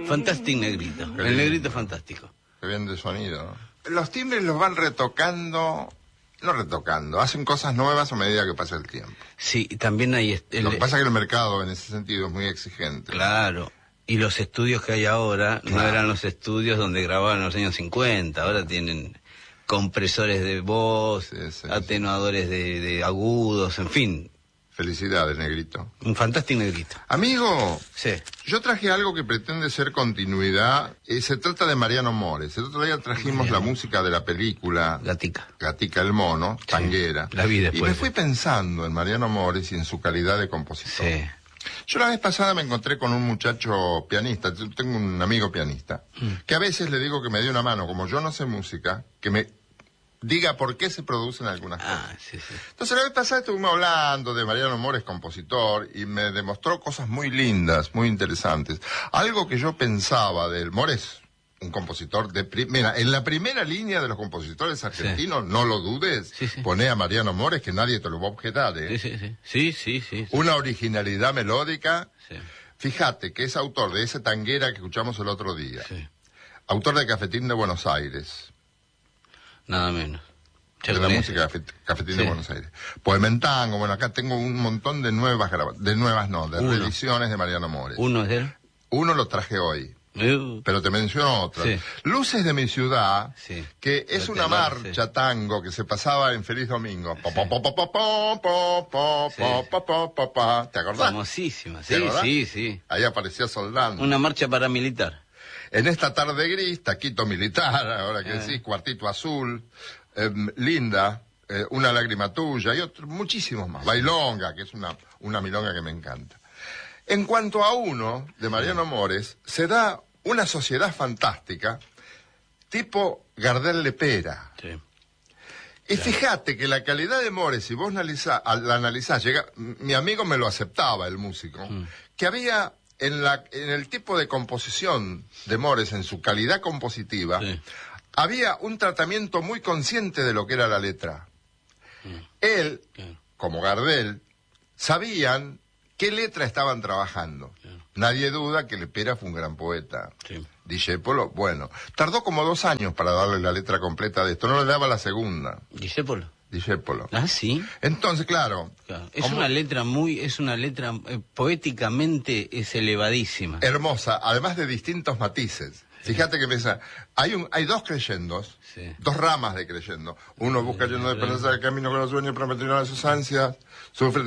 Fantástico Negrito. El Negrito fantástico. Qué bien de sonido, ¿no? Los timbres los van retocando, no retocando, hacen cosas nuevas a medida que pasa el tiempo. Sí, también hay... Lo que pasa es que el mercado en ese sentido es muy exigente. Claro. Y los estudios que hay ahora no Claro. eran los estudios donde grababan en los años 50. Ahora tienen compresores de voz, Sí, atenuadores de agudos, en fin. Felicidades, Negrito. Un fantástico Negrito. Amigo, Sí. yo traje algo que pretende ser continuidad. Se trata de Mariano Mores. El otro día trajimos la música de la película Gatica el Mono, Tanguera. Sí, la vi después. Y me fui pensando en Mariano Mores y en su calidad de compositor. Sí. Yo la vez pasada me encontré con un muchacho pianista, yo tengo un amigo pianista, que a veces le digo que me dé una mano, como yo no sé música, que me diga por qué se producen algunas cosas. Sí. Entonces la vez pasada estuvimos hablando de Mariano Mores, compositor, y me demostró cosas muy lindas, muy interesantes. Algo que yo pensaba del Mores, un compositor de mira, en la primera línea de los compositores argentinos, no lo dudes, poné a Mariano Mores, que nadie te lo va a objetar, ¿eh? Sí. Una originalidad melódica. Sí. Fíjate que es autor de ese Tanguera que escuchamos el otro día. Sí. Autor de Cafetín de Buenos Aires. Nada menos. De la música Cafetín de Buenos Aires. Poema en tango. Bueno, acá tengo un montón de nuevas reediciones de Mariano Mores. ¿Uno es de él? Uno lo traje hoy. Pero te menciono otra. Sí. Luces de mi ciudad, que es una marcha tango que se pasaba en Feliz Domingo. ¿Te acordás? Famosísima, sí. Ahí aparecía Soldán. Una marcha paramilitar. En esta tarde gris, taquito militar, ahora que decís, cuartito azul, linda, una lágrima tuya y muchísimos más. Bailonga, que es una milonga que me encanta. En cuanto a uno, de Mariano Mores, se da una sociedad fantástica, tipo Gardel Lepera. Sí. Y fíjate que la calidad de Mores, si vos la analizás, mi amigo me lo aceptaba, el músico, que había en el tipo de composición de Mores, en su calidad compositiva, había un tratamiento muy consciente de lo que era la letra. Él, como Gardel, sabían qué letra estaban trabajando. Nadie duda que Lepera fue un gran poeta. Discépolo, bueno, tardó como 2 años para darle la letra completa de esto, no le daba la segunda. Discépolo. Ah, sí. Entonces, claro. Es una letra poéticamente es elevadísima. Hermosa, además de distintos matices. Fíjate que hay 2 creyendos, 2 ramas de creyendo. Uno busca lleno de esperanza el camino con los sueños, prometiendo de sus ansias. Sufre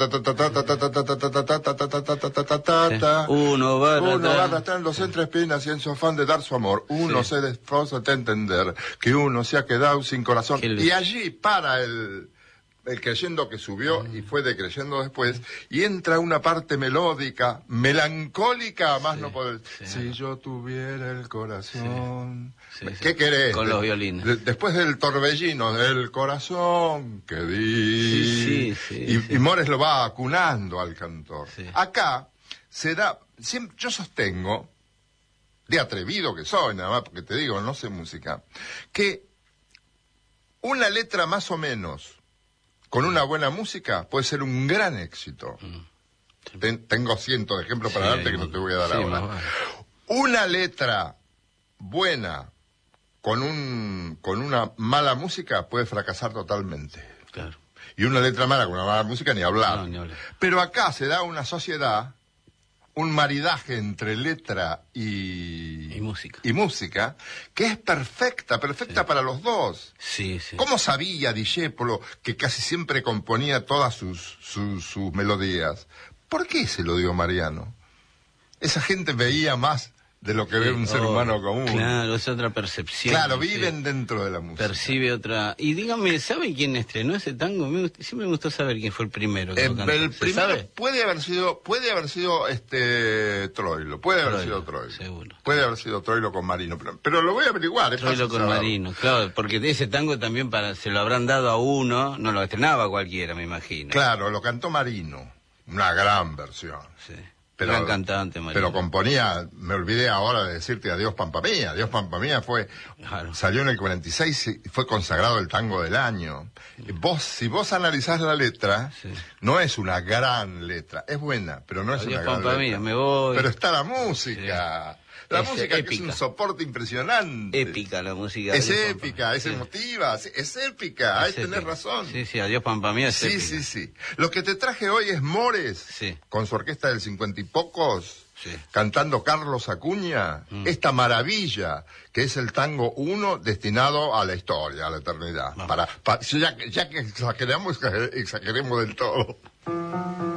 Uno va arrastrando entre espinas y en su afán de dar su amor. Uno se esfuerza de entender que uno se ha quedado sin corazón. Y allí para el creyendo que subió y fue decreyendo después, y entra una parte melódica, melancólica, a más no poder. Si yo tuviera el corazón. ¿Qué querés? Con los violines. Después del torbellino del corazón que di. Y Mores lo va acunando al cantor. Acá se da, yo sostengo, de atrevido que soy, nada más porque te digo, no sé música, que una letra más o menos con una buena música puede ser un gran éxito. Tengo cientos de ejemplos para darte que no te voy a dar ahora. Una letra buena con una mala música puede fracasar totalmente. Claro. Y una letra mala con una mala música ni hablar. No, ni hablar. Pero acá se da una sociedad, un maridaje entre letra y música, que es perfecta para los dos. ¿Cómo sabía Discépolo que casi siempre componía todas sus melodías? ¿Por qué se lo dio Mariano? Esa gente veía más de lo que ve un ser humano común. Claro, es otra percepción. Claro, viven dentro de la música. Percibe otra. Y dígame, ¿sabe quién estrenó ese tango? Siempre me gustó saber quién fue el primero. Que el primero sabe? puede haber sido Troilo. Puede haber sido Troilo. Seguro. Puede haber sido Troilo con Marino. Pero lo voy a averiguar. Troilo con Marino, claro, porque de ese tango también se lo habrán dado a uno, no lo estrenaba cualquiera, me imagino. Claro, lo cantó Marino. Una gran versión. Gran cantante, Marino. Pero componía, me olvidé ahora de decirte Adiós Pampa Mía. Adiós Pampa Mía salió en el 46 y fue consagrado el tango del año. Si vos analizás la letra, no es una gran letra. Es buena, pero no es una gran letra. Adiós Pampa Mía, me voy. Pero está la música. La música épica, que es un soporte impresionante. Épica la música. Es épica, es emotiva, es épica, ahí tenés razón. Sí, sí, Adiós Pampa Mía es épica. Sí, sí, sí. Lo que te traje hoy es Mores, con su orquesta del 50 y pocos, cantando Carlos Acuña, esta maravilla que es el tango 1 destinado a la historia, a la eternidad. Ya que exageremos del todo.